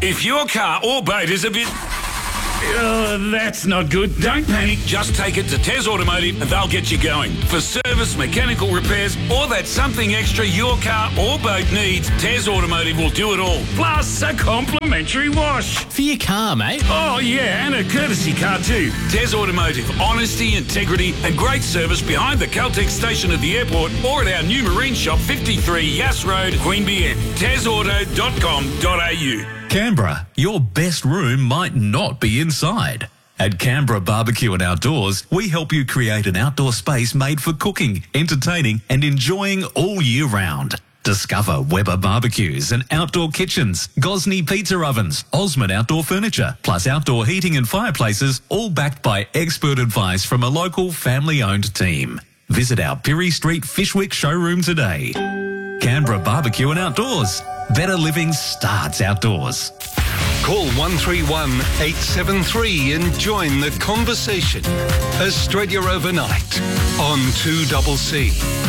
If your car or boat is a bit... that's not good. Don't panic. Just take it to Tez Automotive and they'll get you going. For service, mechanical repairs, or that something extra your car or boat needs, Tez Automotive will do it all. Plus a complimentary wash. For your car, mate. Oh, yeah, and a courtesy car too. Tez Automotive. Honesty, integrity and great service behind the Caltex station at the airport or at our new marine shop, 53 Yass Road, Queanbeyan. tezauto.com.au. Canberra, your best room might not be inside. At Canberra Barbecue and Outdoors, we help you create an outdoor space made for cooking, entertaining and enjoying all year round. Discover Weber barbecues and outdoor kitchens, Gosney pizza ovens, Osmond outdoor furniture, plus outdoor heating and fireplaces, all backed by expert advice from a local family-owned team. Visit our Pirie Street Fishwick showroom today. Canberra Barbecue and Outdoors. Better living starts outdoors. Call 131 873 and join the conversation. Australia Overnight on 2CC.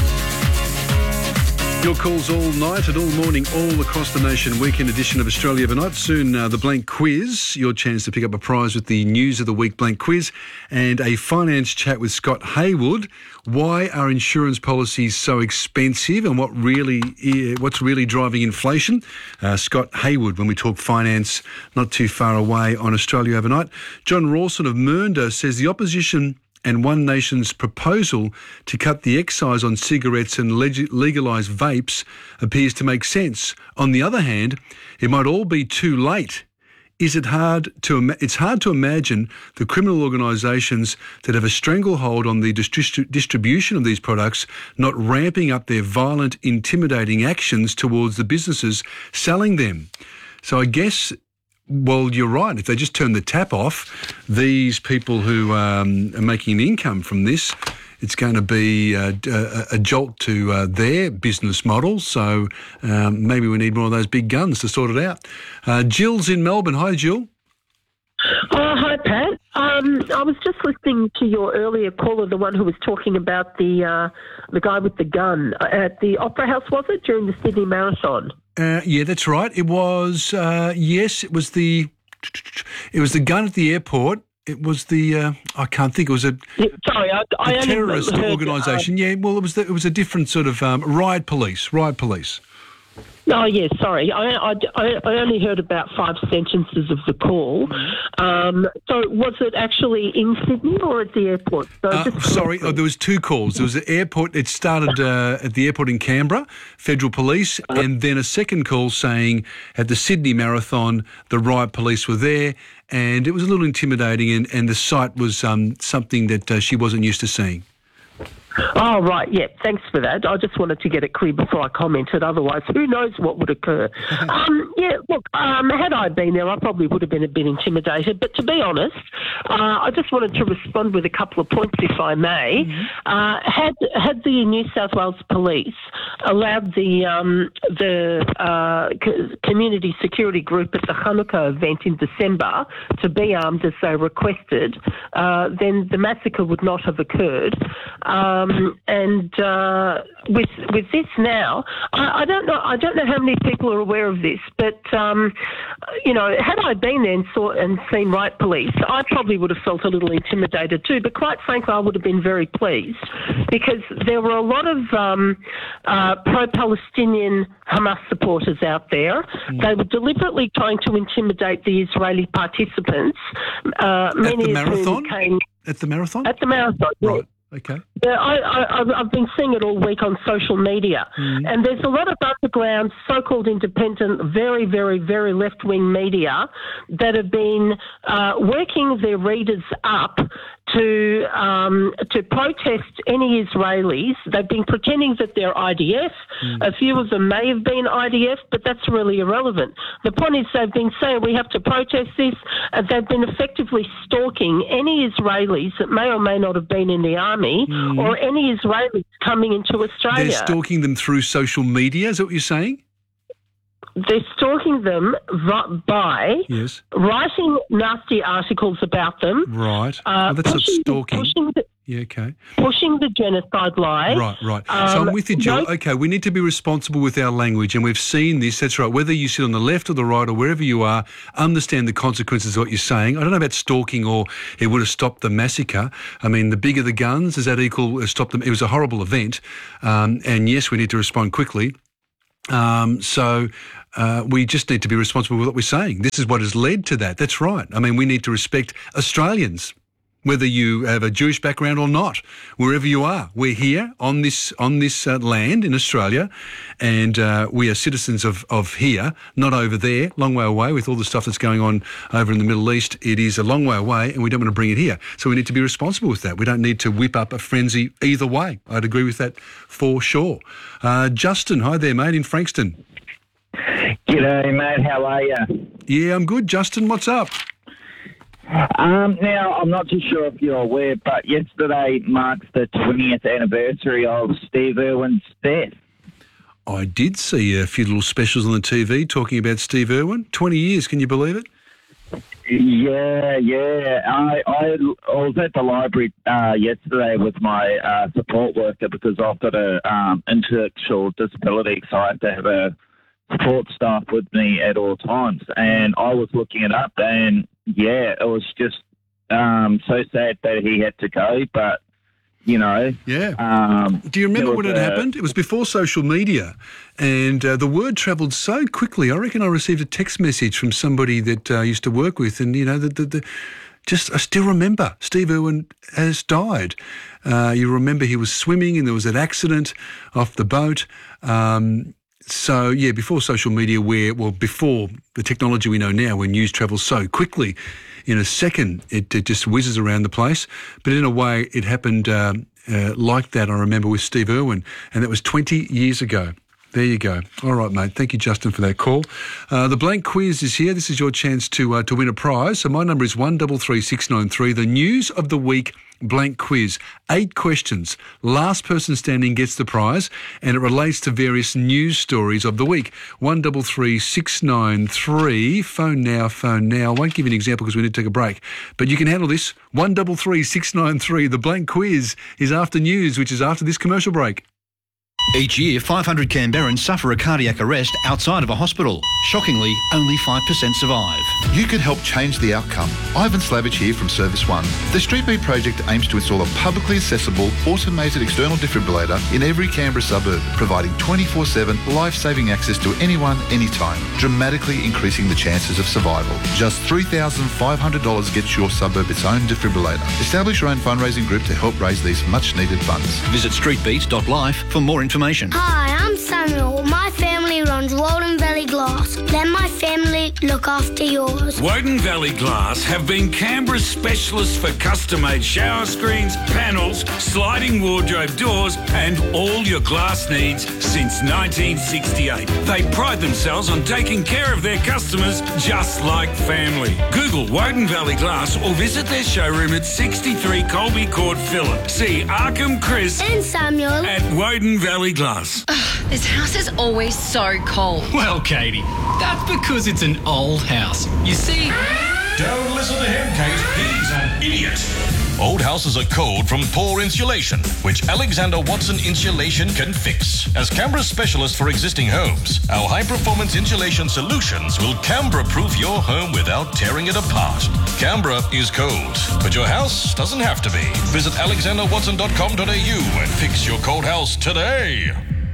Your calls all night and all morning, all across the nation. Weekend edition of Australia Overnight. Soon, the Blank Quiz. Your chance to pick up a prize with the News of the Week Blank Quiz. And a finance chat with Scott Haywood. Why are insurance policies so expensive and what's really driving inflation? Scott Haywood, when we talk finance, not too far away on Australia Overnight. John Rawson of Mernda says the opposition and One Nation's proposal to cut the excise on cigarettes and legalise vapes appears to make sense. On the other hand, it might all be too late. It's hard to imagine the criminal organisations that have a stranglehold on the distribution of these products not ramping up their violent, intimidating actions towards the businesses selling them. So I guess... Well, you're right. If they just turn the tap off, these people who are making an income from this, it's going to be a jolt to their business model. So maybe we need more of those big guns to sort it out. Jill's in Melbourne. Hi, Jill. Hi, Pat. I was just listening to your earlier caller, the one who was talking about the guy with the gun at the Opera House, was it, during the Sydney Marathon? Yeah, that's right. It was, yes, it was the gun at the airport. It was the, I can't think, it was a terrorist organisation. Yeah, well, it was a different sort of riot police. Oh, yeah, sorry. I only heard about 5 sentences of the call. So was it actually in Sydney or at the airport? There was 2 calls. There was the airport. It started at the airport in Canberra, Federal Police, and then a second call saying at the Sydney Marathon, the riot police were there, and it was a little intimidating, and the sight was something that she wasn't used to seeing. Oh, right, yeah, thanks for that. I just wanted to get it clear before I commented. Otherwise, who knows what would occur. Had I been there, I probably would have been a bit intimidated. But to be honest, I just wanted to respond with a couple of points, if I may. Mm-hmm. Had the New South Wales Police allowed the community security group at the Hanukkah event in December to be armed as they requested, then the massacre would not have occurred. With this now, I don't know how many people are aware of this, but had I been there and seen riot police, I probably would have felt a little intimidated too. But quite frankly, I would have been very pleased because there were a lot of pro-Palestinian Hamas supporters out there. They were deliberately trying to intimidate the Israeli participants. Many at the marathon? At the marathon, right. Okay. Yeah, I've been seeing it all week on social media, and there's a lot of underground, so-called independent, very, very, very left-wing media that have been working their readers up to protest any Israelis. They've been pretending that they're IDF. A few of them may have been IDF, but that's really irrelevant. The point is they've been saying we have to protest this. They've been effectively stalking any Israelis that may or may not have been in the army or any Israelis coming into Australia. They're stalking them through social media, is that what you're saying? They're stalking them by writing nasty articles about them. Right. That's not stalking. Yeah, okay. pushing the genocide lie. Right. So I'm with you, Jill. Okay, we need to be responsible with our language, and we've seen this. That's right. Whether you sit on the left or the right or wherever you are, understand the consequences of what you're saying. I don't know about stalking or it would have stopped the massacre. I mean, the bigger the guns, does that equal stop them? It was a horrible event. And yes, we need to respond quickly. So we just need to be responsible with what we're saying. This is what has led to that. That's right. I mean, we need to respect Australians, whether you have a Jewish background or not, wherever you are. We're here on this land in Australia, and we are citizens of here, not over there, long way away with all the stuff that's going on over in the Middle East. It is a long way away, and we don't want to bring it here. So we need to be responsible with that. We don't need to whip up a frenzy either way. I'd agree with that for sure. Justin, hi there, mate, in Frankston. G'day, mate. How are you? Yeah, I'm good. Justin, what's up? Now, I'm not too sure if you're aware, but yesterday marks the 20th anniversary of Steve Irwin's death. I did see a few little specials on the TV talking about Steve Irwin. 20 years, can you believe it? Yeah. I was at the library yesterday with my support worker because I've got a intellectual disability, so I have to have a support staff with me at all times. And I was looking it up, and yeah, it was just so sad that he had to go, but, you know. Yeah. Do you remember when it happened? It was before social media, and the word travelled so quickly. I reckon I received a text message from somebody that I used to work with, and, you know, I still remember Steve Irwin has died. You remember he was swimming and there was an accident off the boat. So, yeah, before social media, before the technology we know now, where news travels so quickly, in a second, it just whizzes around the place. But in a way, it happened like that, I remember, with Steve Irwin, and that was 20 years ago. There you go. All right, mate. Thank you, Justin, for that call. The blank quiz is here. This is your chance to win a prize. So my number is 133693. The news of the week blank quiz. 8 questions. Last person standing gets the prize, and it relates to various news stories of the week. 133693. Phone now. I won't give you an example because we need to take a break, but you can handle this. 133693. The blank quiz is after news, which is after this commercial break. Each year, 500 Canberrans suffer a cardiac arrest outside of a hospital. Shockingly, only 5% survive. You can help change the outcome. Ivan Slavich here from Service One. The Street Beat project aims to install a publicly accessible, automated external defibrillator in every Canberra suburb, providing 24/7 life-saving access to anyone, anytime, dramatically increasing the chances of survival. Just $3,500 gets your suburb its own defibrillator. Establish your own fundraising group to help raise these much-needed funds. Visit streetbeat.life for more information. Hi, I'm Samuel. My family runs Woden Valley Glass. Let my family look after yours. Woden Valley Glass have been Canberra's specialists for custom-made shower screens, panels, sliding wardrobe doors and all your glass needs since 1968. They pride themselves on taking care of their customers just like family. Google Woden Valley Glass or visit their showroom at 63 Colby Court, Phillip. See Arkham Chris and Samuel at Woden Valley Glass. This house is always so cold. Well, Katie, that's because it's an old house. You see... Don't listen to him, Kate. He's an idiot. Old houses are cold from poor insulation, which Alexander Watson Insulation can fix. As Canberra's specialist for existing homes, our high-performance insulation solutions will Canberra-proof your home without tearing it apart. Canberra is cold, but your house doesn't have to be. Visit alexanderwatson.com.au and fix your cold house today.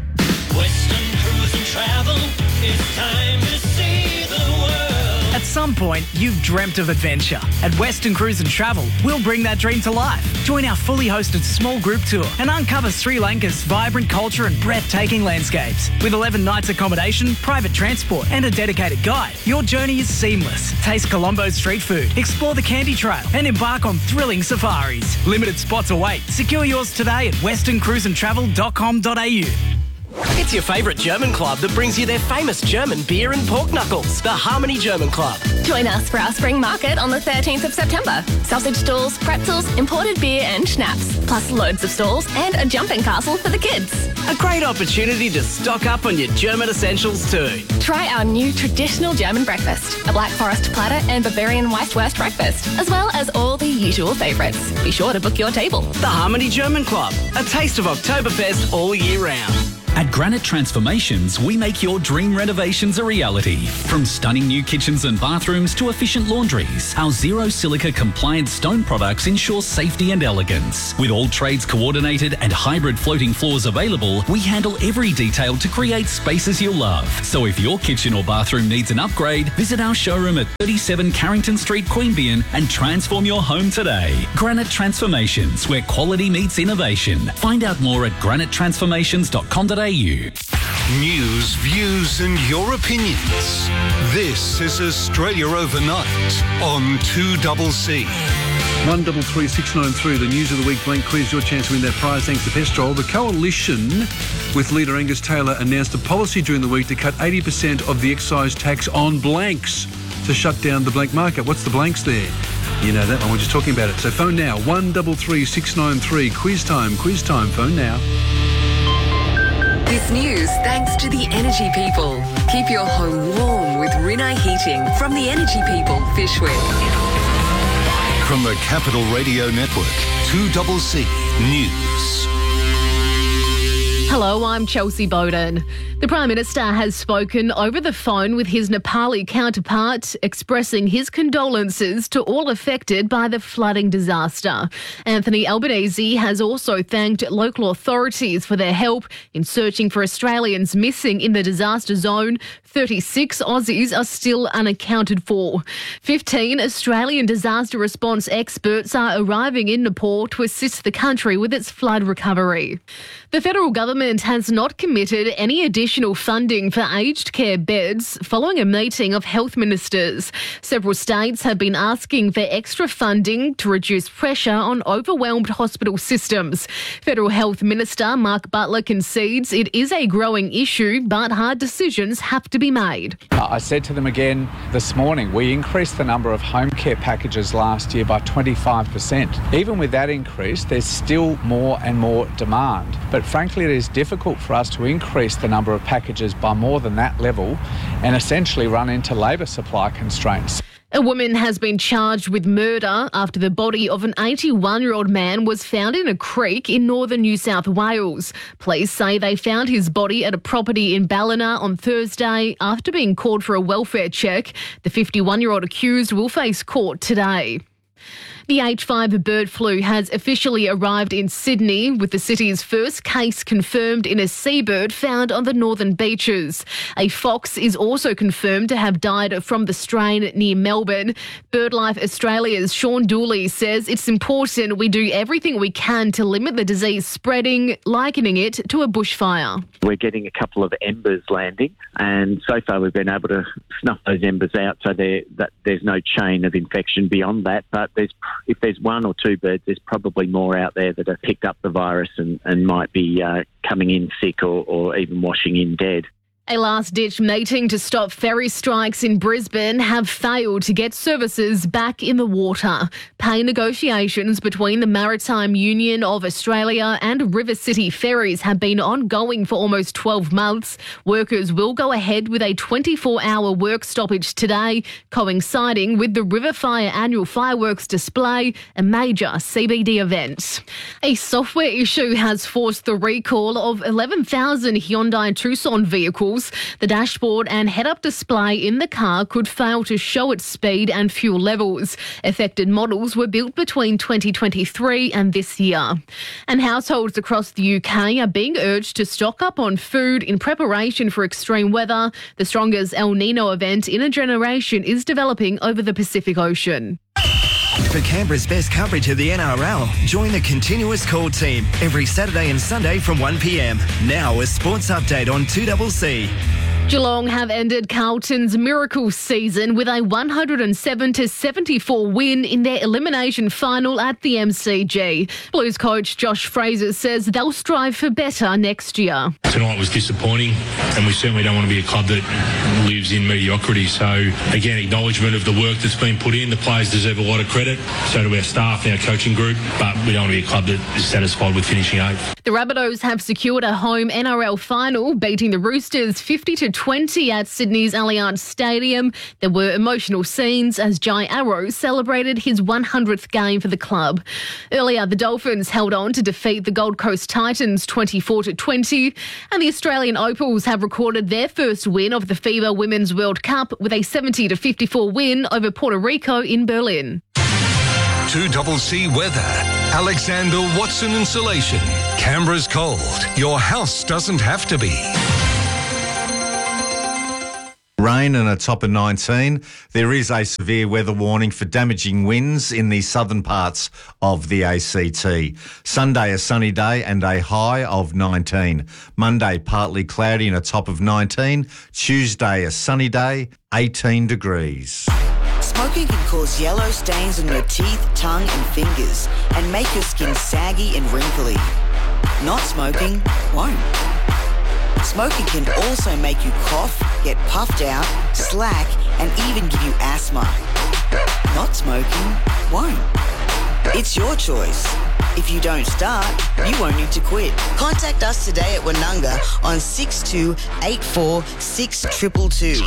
Western Cruise and Travel, it's time to see the world. At some point, you've dreamt of adventure. At Western Cruise and Travel, we'll bring that dream to life. Join our fully hosted small group tour and uncover Sri Lanka's vibrant culture and breathtaking landscapes. With 11 nights accommodation, private transport and a dedicated guide, your journey is seamless. Taste Colombo's street food, explore the Candy Trail and embark on thrilling safaris. Limited spots await. Secure yours today at westerncruiseandtravel.com.au. It's your favourite German club that brings you their famous German beer and pork knuckles, the Harmony German Club. Join us for our spring market on the 13th of September. Sausage stalls, pretzels, imported beer and schnapps, plus loads of stalls and a jumping castle for the kids. A great opportunity to stock up on your German essentials too. Try our new traditional German breakfast, a Black Forest platter and Bavarian Weisswurst breakfast, as well as all the usual favourites. Be sure to book your table. The Harmony German Club, a taste of Oktoberfest all year round. At Granite Transformations, we make your dream renovations a reality. From stunning new kitchens and bathrooms to efficient laundries, our zero silica compliant stone products ensure safety and elegance. With all trades coordinated and hybrid floating floors available, we handle every detail to create spaces you'll love. So if your kitchen or bathroom needs an upgrade, visit our showroom at 37 Carrington Street, Queanbeyan and transform your home today. Granite Transformations, where quality meets innovation. Find out more at granitetransformations.com.au. News, views and your opinions. This is Australia Overnight on 2CC. 133693, the News of the Week blank quiz. Your chance to win that prize thanks to Pestrol. The Coalition, with leader Angus Taylor, announced a policy during the week to cut 80% of the excise tax on blanks to shut down the blank market. What's the blanks there? You know that one, we're just talking about it. So phone now, 133693. Quiz time, phone now. This news thanks to the Energy People. Keep your home warm with Rinnai Heating from the Energy People, Fishwick. From the Capital Radio Network, 2CC News. Hello, I'm Chelsea Bowden. The Prime Minister has spoken over the phone with his Nepali counterpart, expressing his condolences to all affected by the flooding disaster. Anthony Albanese has also thanked local authorities for their help in searching for Australians missing in the disaster zone. 36 Aussies are still unaccounted for. 15 Australian disaster response experts are arriving in Nepal to assist the country with its flood recovery. The federal government has not committed any additional funding for aged care beds following a meeting of health ministers. Several states have been asking for extra funding to reduce pressure on overwhelmed hospital systems. Federal Health Minister Mark Butler concedes it is a growing issue, but hard decisions have to be made. I said to them again this morning, we increased the number of home care packages last year by 25%. Even with that increase, there's still more and more demand. But frankly, it is difficult for us to increase the number of packages by more than that level and essentially run into labour supply constraints. A woman has been charged with murder after the body of an 81-year-old man was found in a creek in northern New South Wales. Police say they found his body at a property in Ballina on Thursday after being called for a welfare check. The 51-year-old accused will face court today. The H5 bird flu has officially arrived in Sydney, with the city's first case confirmed in a seabird found on the northern beaches. A fox is also confirmed to have died from the strain near Melbourne. BirdLife Australia's Sean Dooley says it's important we do everything we can to limit the disease spreading, likening it to a bushfire. We're getting a couple of embers landing, and so far we've been able to snuff those embers out so there's no chain of infection beyond that. But if there's one or two birds, there's probably more out there that have picked up the virus and might be coming in sick or even washing in dead. A last-ditch meeting to stop ferry strikes in Brisbane have failed to get services back in the water. Pay negotiations between the Maritime Union of Australia and River City Ferries have been ongoing for almost 12 months. Workers will go ahead with a 24-hour work stoppage today, coinciding with the River Fire annual fireworks display, a major CBD event. A software issue has forced the recall of 11,000 Hyundai Tucson vehicles. The dashboard and head-up display in the car could fail to show its speed and fuel levels. Affected models were built between 2023 and this year. And households across the UK are being urged to stock up on food in preparation for extreme weather. The strongest El Nino event in a generation is developing over the Pacific Ocean. For Canberra's best coverage of the NRL, join the Continuous Call team every Saturday and Sunday from 1 p.m. Now a sports update on 2CC. Geelong have ended Carlton's miracle season with a 107-74 win in their elimination final at the MCG. Blues coach Josh Fraser says they'll strive for better next year. Tonight was disappointing, and we certainly don't want to be a club that lives in mediocrity. So, again, acknowledgement of the work that's been put in. The players deserve a lot of credit. So do our staff and our coaching group. But we don't want to be a club that is satisfied with finishing 8th. The Rabbitohs have secured a home NRL final, beating the Roosters 50-20 at Sydney's Allianz Stadium. There were emotional scenes as Jai Arrow celebrated his 100th game for the club. Earlier, the Dolphins held on to defeat the Gold Coast Titans 24-20, and the Australian Opals have recorded their first win of the FIBA Women's World Cup with a 70-54 win over Puerto Rico in Berlin. 2CC weather. Alexander Watson Insulation. Canberra's cold. Your house doesn't have to be. Rain and a top of 19. There is a severe weather warning for damaging winds in the southern parts of the ACT. Sunday, a sunny day and a high of 19. Monday, partly cloudy and a top of 19. Tuesday, a sunny day, 18 degrees. Smoking can cause yellow stains on your teeth, tongue and fingers and make your skin saggy and wrinkly. Not smoking won't. Smoking can also make you cough, get puffed out, slack, and even give you asthma. Not smoking won't. It's your choice. If you don't start, you won't need to quit. Contact us today at Wanunga on 6284 6222.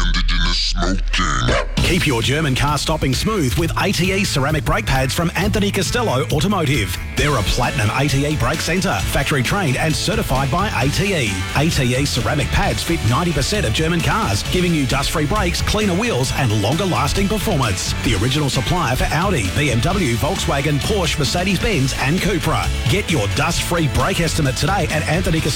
Keep your German car stopping smooth with ATE ceramic brake pads from Anthony Costello Automotive. They're a platinum ATE brake centre, factory trained and certified by ATE. ATE ceramic pads fit 90% of German cars, giving you dust-free brakes, cleaner wheels and longer lasting performance. The original supplier for Audi, BMW, Volkswagen, Porsche, Mercedes-Benz and Cupra. Get your dust-free brake estimate today at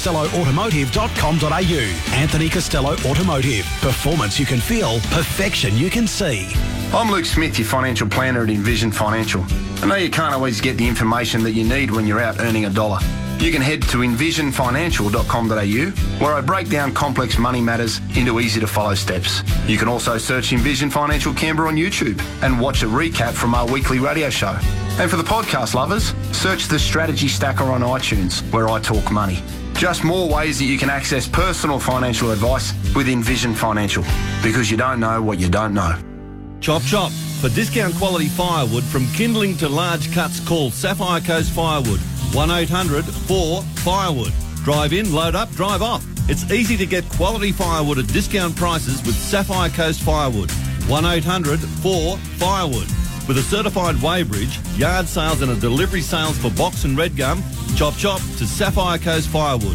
anthonycostelloautomotive.com.au. Anthony Costello Automotive. Performance you can feel, perfection you can see. I'm Luke Smith, your financial planner at Envision Financial. I know you can't always get the information that you need when you're out earning a dollar. You can head to envisionfinancial.com.au, where I break down complex money matters into easy-to-follow steps. You can also search Envision Financial Canberra on YouTube and watch a recap from our weekly radio show. And for the podcast lovers, search The Strategy Stacker on iTunes, where I talk money. Just more ways that you can access personal financial advice with Envision Financial, because you don't know what you don't know. Chop Chop. For discount quality firewood from kindling to large cuts, call Sapphire Coast Firewood. 1-800-4-FIREWOOD. Drive in, load up, drive off. It's easy to get quality firewood at discount prices with Sapphire Coast Firewood. 1-800-4-FIREWOOD. With a certified weighbridge, yard sales and a delivery sales for box and red gum, Chop Chop to Sapphire Coast Firewood.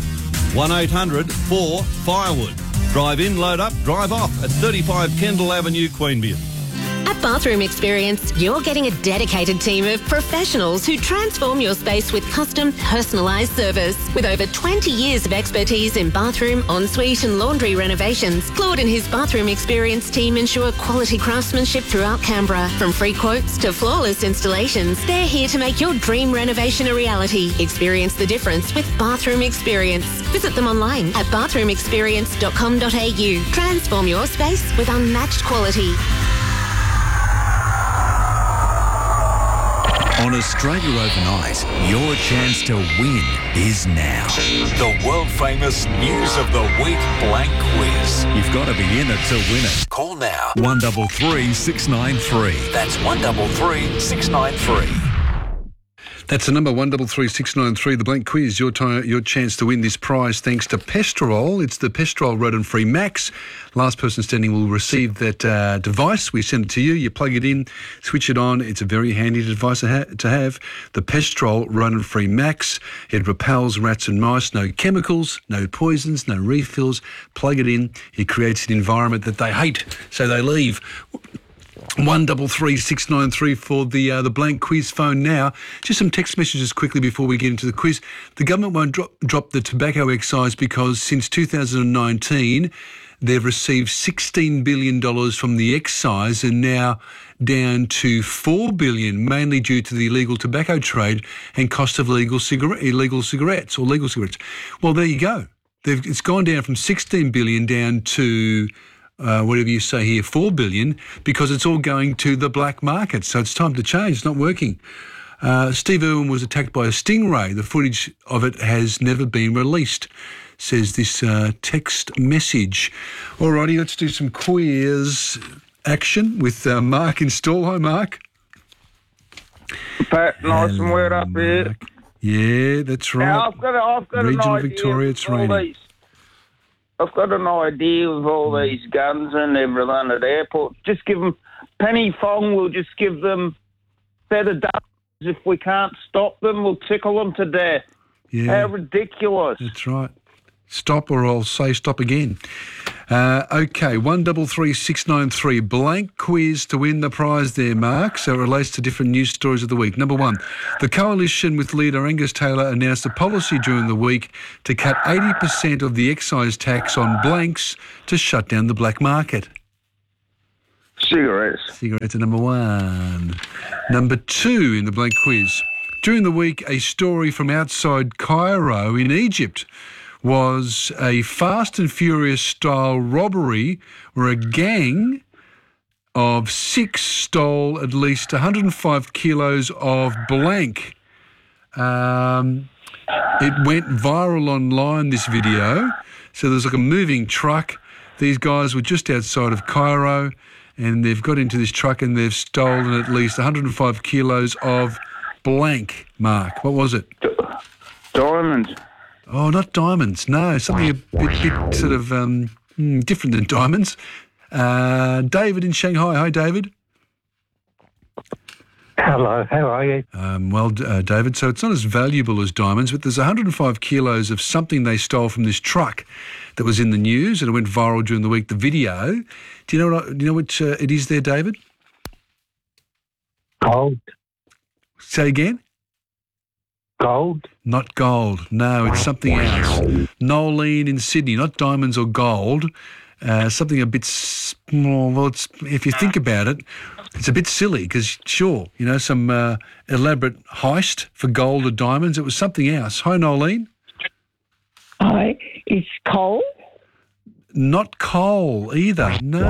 1-800-4-FIREWOOD. Drive in, load up, drive off at 35 Kendall Avenue, Queanbeyan. At Bathroom Experience, you're getting a dedicated team of professionals who transform your space with custom, personalised service. With over 20 years of expertise in bathroom, ensuite and laundry renovations, Claude and his Bathroom Experience team ensure quality craftsmanship throughout Canberra. From free quotes to flawless installations, they're here to make your dream renovation a reality. Experience the difference with Bathroom Experience. Visit them online at bathroomexperience.com.au. Transform your space with unmatched quality. On Australia Overnight, your chance to win is now. The world-famous News of the Week blank quiz. You've got to be in it to win it. Call now. 133 693. That's 133 693. That's the number 133 693, the blank quiz. Your chance to win this prize thanks to Pestrol. It's the Pestrol Rodent-Free Max. Last person standing will receive that device. We send it to you. You plug it in, switch it on. It's a very handy device to have. The Pestrol Rodent-Free Max. It repels rats and mice. No chemicals, no poisons, no refills. Plug it in. It creates an environment that they hate, so they leave. 133 693 for the blank quiz phone now. Just some text messages quickly before we get into the quiz. The government won't drop the tobacco excise because since 2019 they've received $16 billion from the excise and now down to $4 billion, mainly due to the illegal tobacco trade and cost of illegal cigarettes. Well, there you go. It's gone down from 16 billion down to whatever you say here, 4 billion, because it's all going to the black market. So it's time to change. It's not working. Steve Irwin was attacked by a stingray. The footage of it has never been released, says this text message. Alrighty, let's do some quiz action with Mark in Stall. Hi, Mark. Pat, nice and wet up here. Yeah, that's right. Now, I've got Region an idea Victoria, it's of all raining. these. I've got an idea of all these guns and everything at airports. Just give them Penny Fong. We'll just give them feather ducks. If we can't stop them, we'll tickle them to death. Yeah. How ridiculous! That's right. Stop, or I'll say stop again. Okay, 133693. Blank quiz to win the prize there, Mark. So it relates to different news stories of the week. Number one, the coalition with leader Angus Taylor announced a policy during the week to cut 80% of the excise tax on blanks to shut down the black market. Cigarettes. Cigarettes are number one. Number two in the blank quiz. During the week, a story from outside Cairo in Egypt was a Fast and Furious style robbery where a gang of 6 stole at least 105 kilos of blank. It went viral online, this video. So there's like a moving truck. These guys were just outside of Cairo and they've got into this truck and they've stolen at least 105 kilos of blank, Mark. What was it? Diamonds. Oh, not diamonds. No, something a bit sort of different than diamonds. David in Shanghai. Hi, David. Hello, how are you? David, so it's not as valuable as diamonds, but there's 105 kilos of something they stole from this truck that was in the news and it went viral during the week, the video. Do you know which it is there, David? Gold. Say again? Gold. Not gold. No, it's something else. Nolene in Sydney, not diamonds or gold. Something a bit small. Well, if you think about it, it's a bit silly because, sure, some elaborate heist for gold or diamonds. It was something else. Hi, Nolene. Hi. It's coal? Not coal either. No.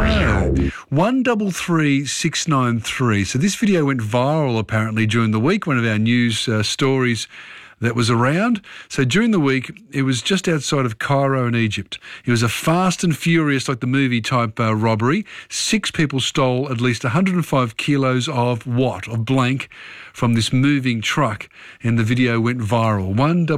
133693. So this video went viral apparently during the week, one of our news stories that was around. So during the week, it was just outside of Cairo in Egypt. It was a Fast and Furious, like the movie type robbery. 6 people stole at least 105 kilos of what? Of blank from this moving truck. And the video went viral.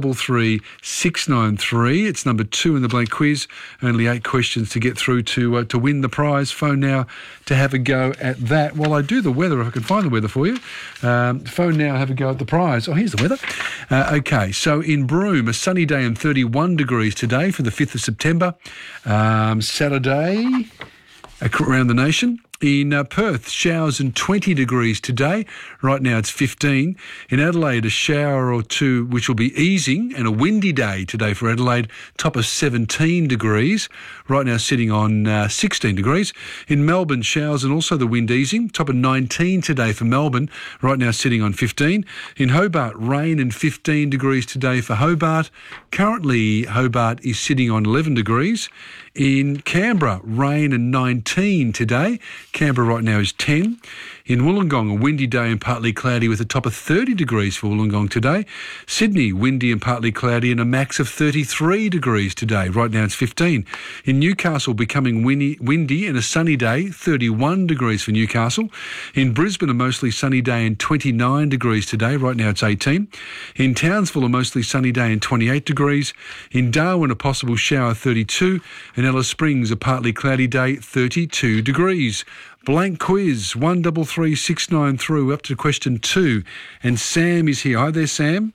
133693. It's number 2 in the blank quiz. Only 8 questions to get through to win the prize. Phone now to have a go at that. While I do the weather, if I can find the weather for you. Phone now, have a go at the prize. Oh, here's the weather. Okay, so in Broome, a sunny day and 31 degrees today for the 5th of September. Saturday, around the nation. In Perth, showers and 20 degrees today. Right now it's 15. In Adelaide, a shower or two, which will be easing, and a windy day today for Adelaide, top of 17 degrees. Right now sitting on 16 degrees. In Melbourne, showers and also the wind easing, top of 19 today for Melbourne. Right now sitting on 15. In Hobart, rain and 15 degrees today for Hobart. Currently, Hobart is sitting on 11 degrees. In Canberra, rain and 19 today. Canberra right now is 10. In Wollongong, a windy day and partly cloudy with a top of 30 degrees for Wollongong today. Sydney, windy and partly cloudy and a max of 33 degrees today. Right now it's 15. In Newcastle, becoming windy and a sunny day, 31 degrees for Newcastle. In Brisbane, a mostly sunny day and 29 degrees today. Right now it's 18. In Townsville, a mostly sunny day and 28 degrees. In Darwin, a possible shower, 32. In Alice Springs, a partly cloudy day, 32 degrees. Blank quiz, 133693, up to question 2. And Sam is here. Hi there, Sam.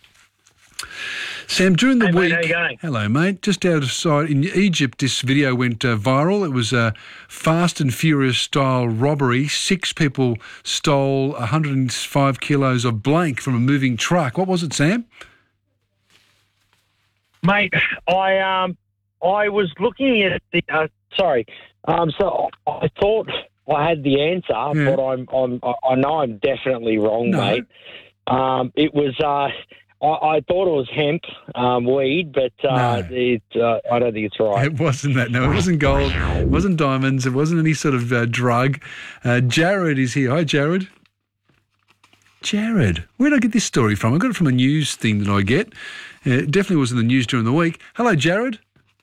Sam, during the week... Mate, how you going? Hello, mate. Just outside in Egypt, this video went viral. It was a Fast and Furious style robbery. 6 people stole 105 kilos of blank from a moving truck. What was it, Sam? Mate, I was looking at the... so I thought I had the answer, but I know I'm definitely wrong, mate. It was I thought it was hemp weed, but I don't think it's right. It wasn't that. No, it wasn't gold. It wasn't diamonds. It wasn't any sort of drug. Jared is here. Hi, Jared. Jared, where did I get this story from? I got it from a news thing that I get. It definitely was in the news during the week. Hello, Jared.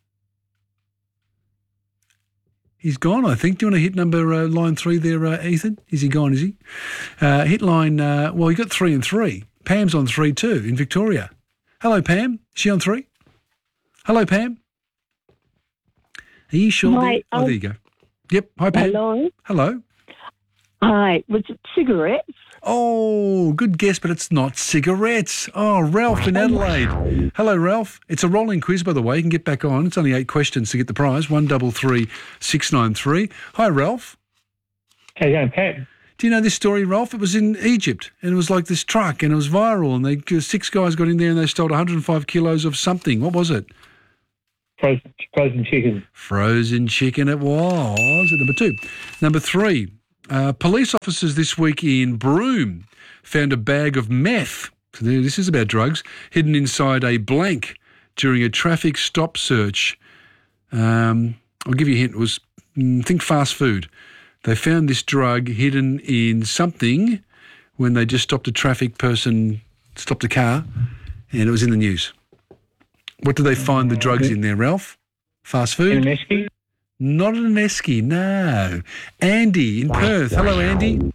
He's gone, I think. Do you want to hit number line 3 there, Ethan? Is he gone, is he? Hit line, he got 3 and 3. Pam's on 3 too in Victoria. Hello, Pam. Is she on 3? Hello, Pam. Are you sure? Hi, there you go. Yep. Hi, Pam. Hello. Hello. Hi. Was it cigarettes? Oh, good guess, but it's not cigarettes. Oh, Ralph in Adelaide. Hello, Ralph. It's a rolling quiz, by the way. You can get back on. It's only 8 questions to get the prize. 133 693. Hi, Ralph. How you going, Pat? Do you know this story, Ralph? It was in Egypt, and it was like this truck, and it was viral, and 6 guys got in there, and they stole 105 kilos of something. What was it? Frozen chicken. Frozen chicken it was. Number 2. Number 3. Police officers this week in Broome found a bag of meth, so this is about drugs, hidden inside a blank during a traffic stop search. I'll give you a hint. It was, think fast food. They found this drug hidden in something when they just stopped a traffic person, stopped a car, and it was in the news. What did they find the drugs in there, Ralph? Fast food? In an esky? Not an esky, no. Andy in Perth. Hello, Andy.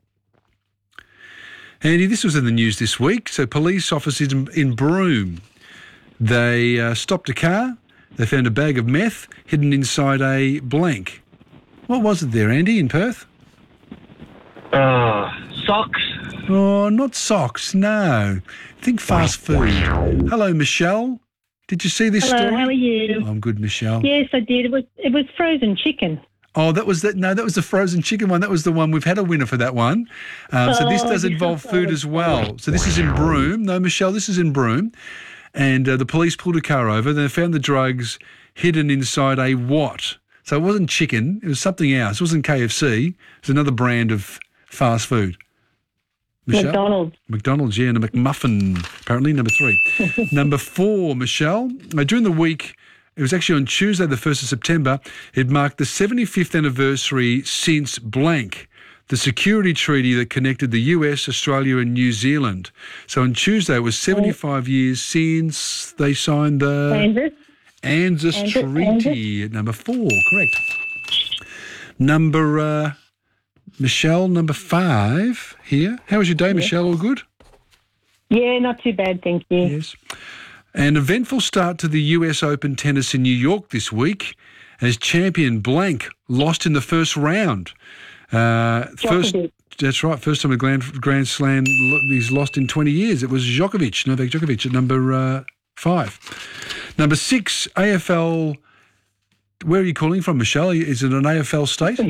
Andy, this was in the news this week. So police officers in Broome, they stopped a car. They found a bag of meth hidden inside a blank. What was it there, Andy, in Perth? Socks. Oh, not socks, no. Think fast food. Hello, Michelle. Did you see this story? Hello, how are you? I'm good, Michelle. Yes, I did. It was frozen chicken. Oh, that was the frozen chicken one. That was the one. We've had a winner for that one. So this does involve food as well. So this is in Broome. No, Michelle, this is in Broome. And the police pulled a car over. They found the drugs hidden inside a what? So it wasn't chicken. It was something else. It wasn't KFC. It was another brand of fast food. Michelle? McDonald's, yeah, and a McMuffin, apparently, number 3. Number 4, Michelle. During the week, it was actually on Tuesday, the 1st of September, it marked the 75th anniversary since blank, the security treaty that connected the US, Australia and New Zealand. So on Tuesday, it was 75 years since they signed the ANZUS Treaty. Number 4, correct. Number... Michelle, number 5 here. How was your day, Michelle? All good? Yeah, not too bad, thank you. Yes. An eventful start to the US Open tennis in New York this week as champion blank lost in the first round. That's right, first time a Grand Slam he's lost in 20 years. It was Novak Djokovic at number 5. Number 6, AFL... Where are you calling from, Michelle? Is it an AFL state?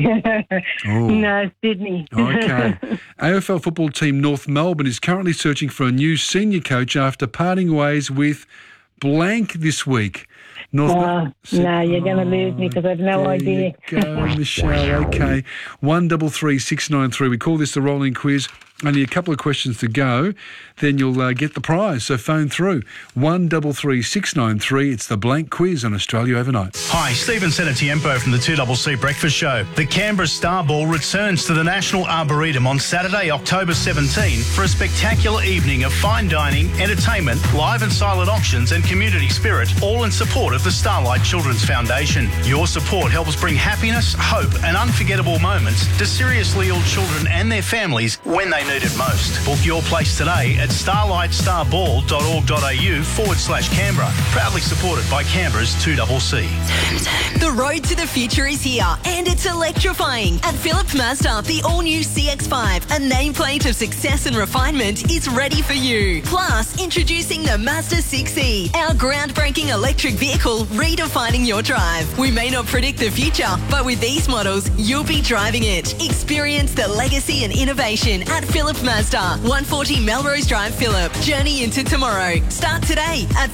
No, Sydney. Okay. AFL football team North Melbourne is currently searching for a new senior coach after parting ways with blank this week. No, you're going to lose me because I have no idea. Go, Michelle. Okay. 133 693. We call this the rolling quiz. Only a couple of questions to go, then you'll get the prize. So phone through 133 693. It's the blank quiz on Australia Overnight. Hi, Stephen Senatiempo from the 2CC Breakfast Show. The Canberra Star Ball returns to the National Arboretum on Saturday, October 17 for a spectacular evening of fine dining, entertainment, live and silent auctions and community spirit, all in support of the Starlight Children's Foundation. Your support helps bring happiness, hope and unforgettable moments to seriously ill children and their families when they need it most. Book your place today at starlightstarBall.org.au/Canberra. Proudly supported by Canberra's 2CC. The road to the future is here and it's electrifying. At Phillips Mazda, the all-new CX-5, a nameplate of success and refinement, is ready for you. Plus, introducing the Mazda 6e, our groundbreaking electric vehicle redefining your drive. We may not predict the future, but with these models, you'll be driving it. Experience the legacy and innovation at Phillips Mazda, 140 Melrose Drive, Phillip. Journey into tomorrow. Start today at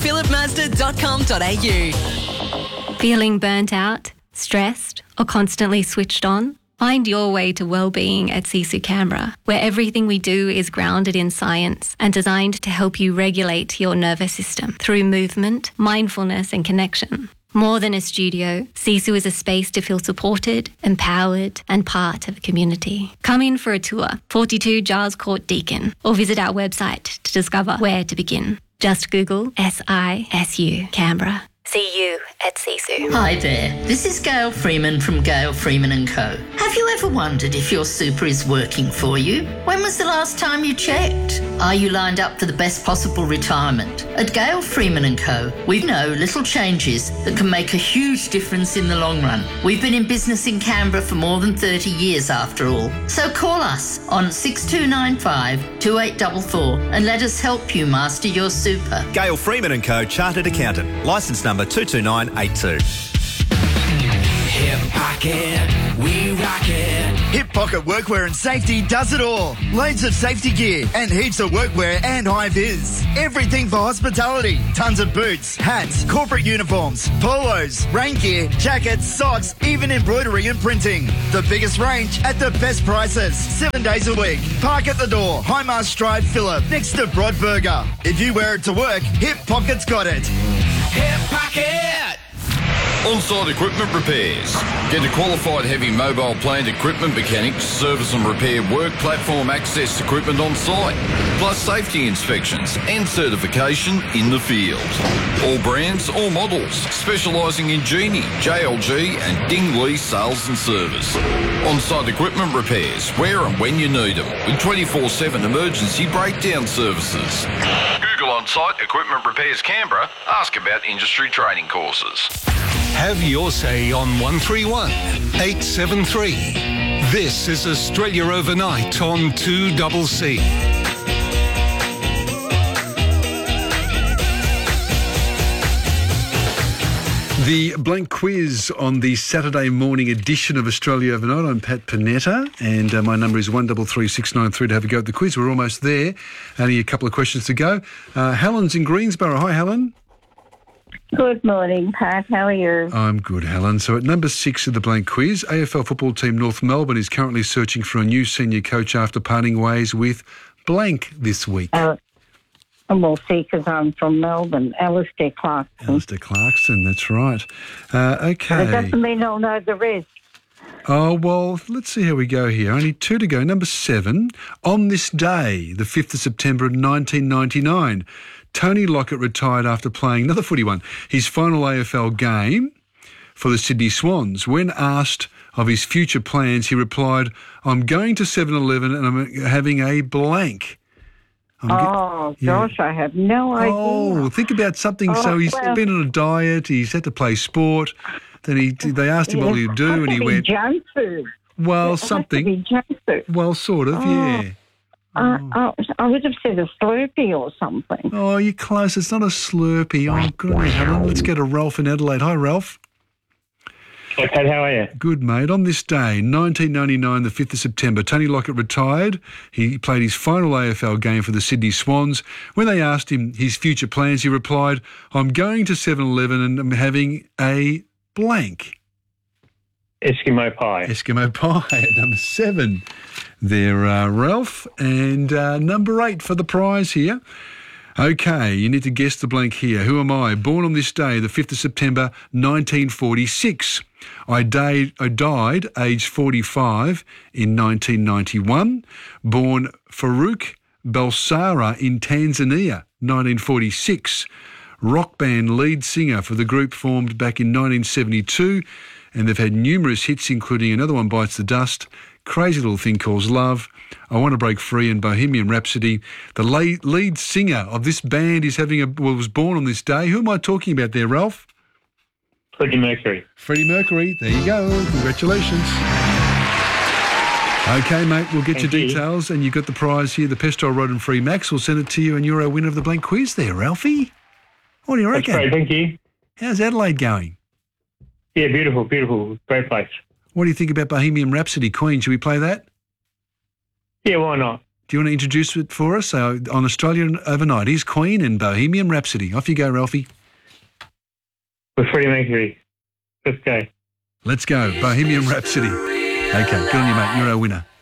phillipmazda.com.au. Feeling burnt out, stressed, or constantly switched on? Find your way to well-being at Sisu Canberra, where everything we do is grounded in science and designed to help you regulate your nervous system through movement, mindfulness and connection. More than a studio, Sisu is a space to feel supported, empowered and part of a community. Come in for a tour, 42 Giles Court Deakin, or visit our website to discover where to begin. Just Google SISU Canberra. See you at Sisu. Hi there, this is Gail Freeman from Gail Freeman & Co. Have you ever wondered if your super is working for you? When was the last time you checked? Are you lined up for the best possible retirement? At Gail Freeman & Co, we know little changes that can make a huge difference in the long run. We've been in business in Canberra for more than 30 years after all. So call us on 6295 2844 and let us help you master your super. Gail Freeman & Co, Chartered Accountant. Licence number 22982. Hip Pocket, we rock it. Hip Pocket Workwear and Safety does it all. Loads of safety gear and heaps of workwear and high vis. Everything for hospitality. Tons of boots, hats, corporate uniforms, polos, rain gear, jackets, socks, even embroidery and printing. The biggest range at the best prices. 7 days a week. Park at the door. Highmast Drive, Phillip, next to Broadburger. If you wear it to work, Hip Pocket's got it. Hip Pocket! On-site equipment repairs. Get a qualified heavy mobile plant equipment mechanic to service and repair work platform access equipment on site, plus safety inspections and certification in the field. All brands, all models, specialising in Genie, JLG and Dingley sales and service. On-site equipment repairs, where and when you need them, with 24/7 emergency breakdown services. Google On-Site Equipment Repairs Canberra. Ask about industry training courses. Have your say on 131 873. This is Australia Overnight on 2CC. The blank quiz on the Saturday morning edition of Australia Overnight. I'm Pat Panetta, and my number is 133693 to have a go at the quiz. We're almost there. Only a couple of questions to go. Helen's in Greensboro. Hi, Helen. Good morning, Pat. How are you? I'm good, Helen. So at number 6 of the blank quiz, AFL football team North Melbourne is currently searching for a new senior coach after parting ways with blank this week. We'll see, because I'm from Melbourne. Alistair Clarkson. Alistair Clarkson, that's right. Okay. But it doesn't mean I'll know the rest. Oh, well, let's see how we go here. Only 2 to go. Number 7. On this day, the 5th of September 1999, Tony Lockett retired after playing another footy one, his final AFL game for the Sydney Swans. When asked of his future plans, he replied, "I'm going to 7-Eleven and I'm having a blank." Gosh, I have no idea. Oh, think about something. So he's been on a diet, he's had to play sport, then they asked him what he'd do and he went... junk food. Well, something. Junk food. Well, sort of, yeah. I would have said a Slurpee or something. Oh, you're close. It's not a Slurpee. Oh, good on you, Helen. Let's go to Ralph in Adelaide. Hi, Ralph. Hey, Pat, how are you? Good, mate. On this day, 1999, the 5th of September, Tony Lockett retired. He played his final AFL game for the Sydney Swans. When they asked him his future plans, he replied, "I'm going to 7-Eleven and I'm having a blank." Eskimo pie. Eskimo pie at number 7. There, Ralph. And number 8 for the prize here. Okay, you need to guess the blank here. Who am I? Born on this day, the 5th of September, 1946. I died aged 45 in 1991. Born Farouk Balsara in Tanzania, 1946. Rock band lead singer for the group formed back in 1972, and they've had numerous hits, including Another One Bites the Dust, Crazy Little Thing Calls Love, I Want to Break Free and Bohemian Rhapsody. The lead singer of this band is was born on this day. Who am I talking about there, Ralph? Freddie Mercury. Freddie Mercury. There you go. Congratulations. Okay, mate, we'll get your details and you've got the prize here, the Pestrol Rod and Free Max. We'll send it to you and you're our winner of the blank quiz there, Ralphie. What do you reckon? That's great, thank you. How's Adelaide going? Yeah, beautiful, beautiful. Great place. What do you think about Bohemian Rhapsody, Queen? Should we play that? Yeah, why not? Do you want to introduce it for us on Australian Overnight? Here's Queen and Bohemian Rhapsody. Off you go, Ralphie. With Freddie Mercury. Let's go. Let's go. Bohemian Rhapsody. Okay, good on you, mate. You're our winner.